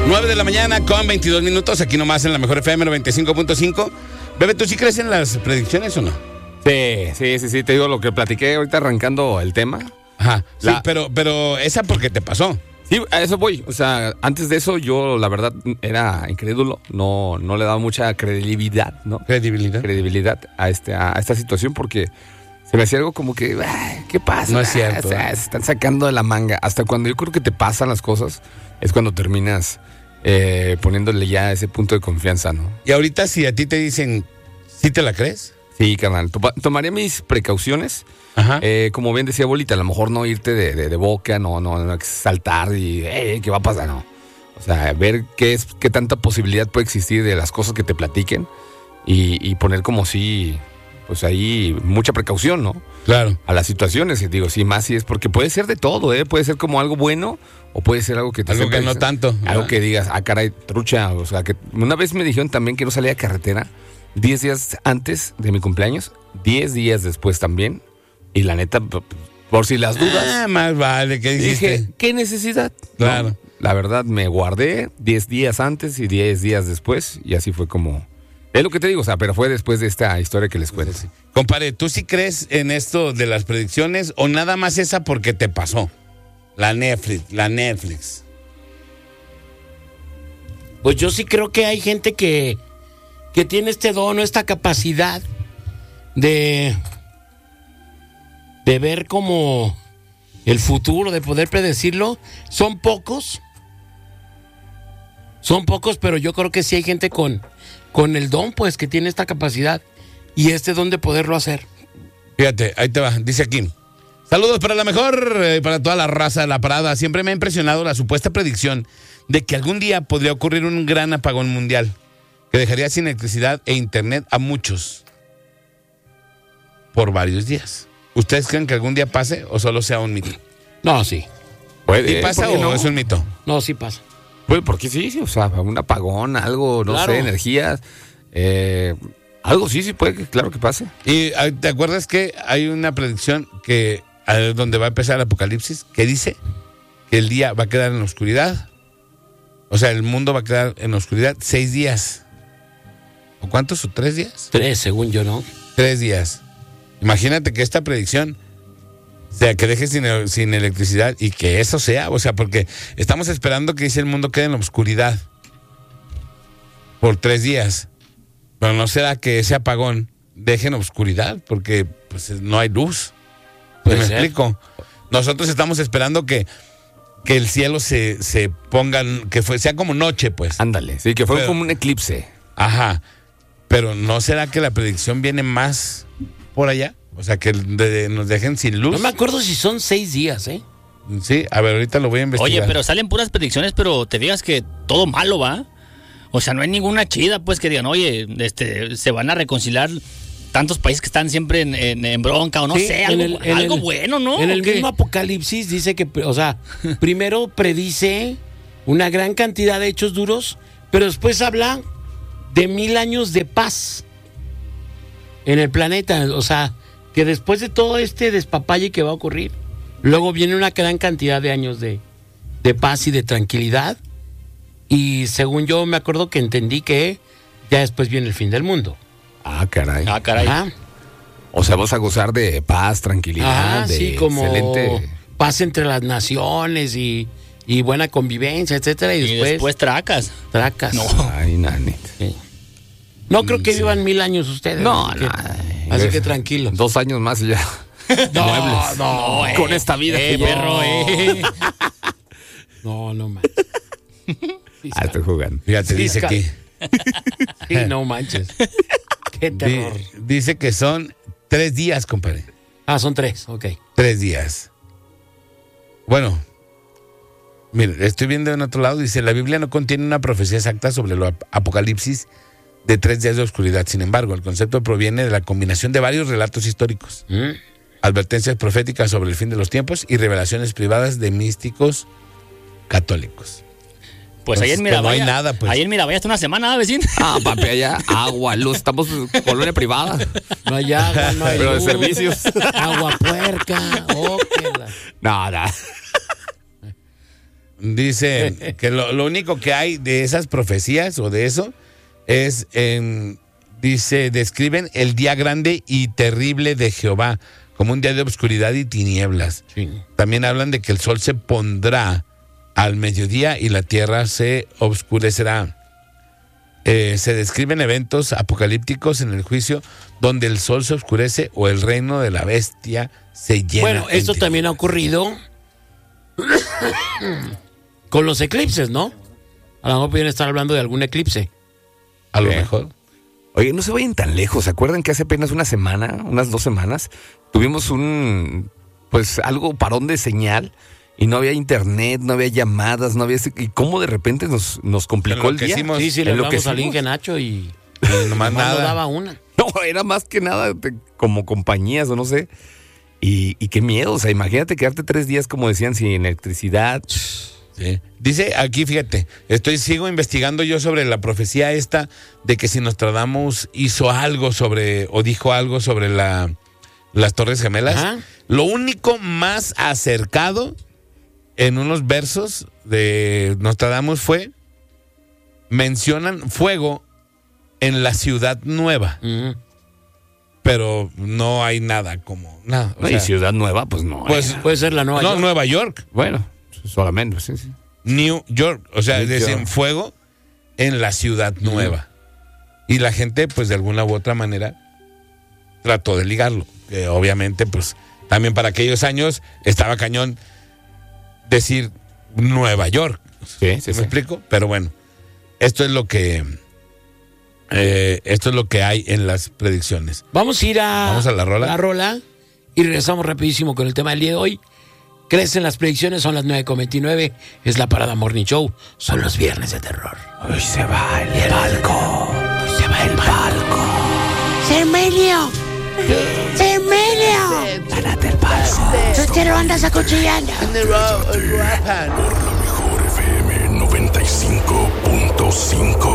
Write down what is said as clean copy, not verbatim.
9 de la mañana con 22 minutos, aquí nomás en la Mejor FM 95.5. Bebé, ¿tú sí crees en las predicciones o no? Sí, te digo lo que platiqué ahorita arrancando el tema. Ajá, sí, pero esa porque te pasó. Sí, a eso voy. O sea, antes de eso yo, la verdad, era incrédulo. No le daba mucha credibilidad, ¿no? Credibilidad a esta situación porque se me hacía algo como que, ¿qué pasa? No es cierto. O sea, se están sacando de la manga. Hasta cuando yo creo que te pasan las cosas, es cuando terminas poniéndole ya ese punto de confianza, ¿no? Y ahorita si a ti te dicen, ¿sí te la crees? Sí, carnal. Tomaría mis precauciones. Ajá. Como bien decía Bolita, a lo mejor no irte de boca, no exaltar y ¿qué va a pasar? No. O sea, ver qué tanta posibilidad puede existir de las cosas que te platiquen y poner como si, pues ahí, mucha precaución, ¿no? Claro. A las situaciones, y digo, sí, más si es porque puede ser de todo, puede ser como algo bueno o puede ser algo que te algo que no tanto. Algo que digas, caray, trucha. O sea, que una vez me dijeron también que no salía a carretera 10 días antes de mi cumpleaños, 10 días después también. Y la neta, por si las dudas. Más vale, ¿qué dijiste? Dije, ¿qué necesidad? Claro. No, la verdad, me guardé 10 días antes y 10 días después. Y así fue como. Es lo que te digo, o sea, pero fue después de esta historia que les cuento. Sí. Compadre, ¿tú sí crees en esto de las predicciones o nada más esa porque te pasó? La Netflix. Pues yo sí creo que hay gente que tiene este don o esta capacidad de ver como el futuro, de poder predecirlo. Son pocos, pero yo creo que sí hay gente con el don, pues, que tiene esta capacidad y este don de poderlo hacer. Fíjate, ahí te va, dice aquí. Saludos para la mejor, para toda la raza de la parada. Siempre me ha impresionado la supuesta predicción de que algún día podría ocurrir un gran apagón mundial que dejaría sin electricidad e internet a muchos por varios días. ¿Ustedes creen que algún día pase o solo sea un mito? No, sí. ¿Puede? ¿Sí pasa o no es un mito? No, sí pasa. Pues porque sí, o sea, un apagón, algo, no Claro. sé, energías. Algo sí puede, claro que pase. Y ¿te acuerdas que hay una predicción que donde va a empezar el apocalipsis que dice que el día va a quedar en la oscuridad? O sea, el mundo va a quedar en la oscuridad 6 días. ¿O cuántos? ¿O 3 días? 3, según yo, ¿no? 3 días. Imagínate que esta predicción sea que deje sin electricidad y que eso sea, o sea, porque estamos esperando que dice el mundo quede en la oscuridad por 3 días. Pero no será que ese apagón deje en oscuridad porque pues no hay luz. Puede ¿Me ser. explico? Nosotros estamos esperando que el cielo se ponga, sea como noche, pues. Ándale, sí, que fue Pero- como un eclipse. Ajá. Pero ¿no será que la predicción viene más por allá? O sea, que nos dejen sin luz. No me acuerdo si son 6 días, ¿eh? Sí, a ver, ahorita lo voy a investigar. Oye, pero salen puras predicciones, pero te digas que todo malo va. O sea, no hay ninguna chida, pues, que digan, oye, se van a reconciliar tantos países que están siempre en bronca, o no Sí, sé, en algo bueno, ¿no? En el ¿O qué? mismo Apocalipsis dice que, o sea, primero predice una gran cantidad de hechos duros, pero después habla de 1000 años de paz en el planeta. O sea, que después de todo este despapalle que va a ocurrir, luego viene una gran cantidad de años de paz y de tranquilidad. Y según yo me acuerdo que entendí que ya después viene el fin del mundo. Ah, caray. Ah, caray. Ajá. O sea, vas a gozar de paz, tranquilidad, Ajá, de sí, como excelente. paz entre las naciones y buena convivencia, etcétera, y Y después, después tracas. tracas. No. Ay, nanit. Sí. No creo que vivan 1000 años ustedes. No, así que, no. así que tranquilos. 2 años más y ya. Muebles. No, Con esta vida que llevo. perro, no man. Sí, Estoy jugando. Fíjate, Sí, dice Scar. aquí. sí, no manches. Qué terror. Dice que son 3 días, compadre. Ah, son 3, ok. 3 días. Bueno, mire, estoy viendo en otro lado, dice, la Biblia no contiene una profecía exacta sobre el apocalipsis de 3 días de oscuridad. Sin embargo, el concepto proviene de la combinación de varios relatos históricos, advertencias proféticas sobre el fin de los tiempos y revelaciones privadas de místicos católicos. Pues ahí en Pues no Miravalle. hay nada, pues. Ahí en Miravalle hasta una semana, vecino. Ah, papi, allá, agua, luz. Estamos en colonia privada. No hay agua, no hay Pero de luz, servicios. agua puerca. Oh, qué la- No. Dice que lo único que hay de esas profecías o de eso es dice, describen el día grande y terrible de Jehová como un día de obscuridad y tinieblas. Sí. También hablan de que el sol se pondrá al mediodía y la tierra se obscurecerá. Se describen eventos apocalípticos en el juicio donde el sol se oscurece o el reino de la bestia se llena. Bueno, esto en también ha ocurrido con los eclipses, ¿no? A lo mejor pueden estar hablando de algún eclipse. a lo Sí. mejor. Oye, no se vayan tan lejos. ¿Se acuerdan que hace apenas una semana, unas 2 semanas, tuvimos algo parón de señal y no había internet, no había llamadas, no había... ¿Y cómo de repente nos complicó el día? Enloquecimos. Sí, le hablamos al enloquecimos. Inge Nacho y Nomás nomás no nada. daba una. No, era más que nada como compañías o no sé. Y qué miedo, o sea, imagínate quedarte 3 días, como decían, sin electricidad. Sí. Dice aquí, fíjate, sigo investigando yo sobre la profecía esta de que si Nostradamus hizo algo o dijo algo sobre las Torres Gemelas. Ajá. Lo único más acercado en unos versos de Nostradamus mencionan fuego en la ciudad nueva, Ujú. pero no hay nada como nada. O No, sea, y Ciudad Nueva, pues no. pues Puede ser la nueva. no, York. Nueva York. Bueno, solamente, sí. New York, o sea, New dicen York. fuego en la ciudad nueva. Y la gente, pues de alguna u otra manera, trató de ligarlo. Que obviamente, pues también para aquellos años estaba cañón decir Nueva York. Sí, ¿Me explico? Pero bueno, esto es lo que hay en las predicciones. Vamos a ir Vamos a la rola. La rola y regresamos rapidísimo con el tema del día de hoy. Crecen las predicciones, son las 9:29. Es la Parada Morning Show. Son los viernes de terror. Hoy se va el palco. Hoy se va el palco. ¡Cermelio! ¡Cermelio! Párate el palco. ¡Tú te lo andas acuchillando! Por la mejor FM 95.5.